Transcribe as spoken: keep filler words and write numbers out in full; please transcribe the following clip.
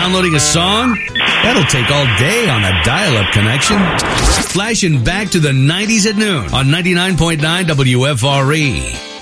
downloading a song? That'll take all day on a dial-up connection. Flashing back to the nineties at noon on ninety-nine point nine W F R E.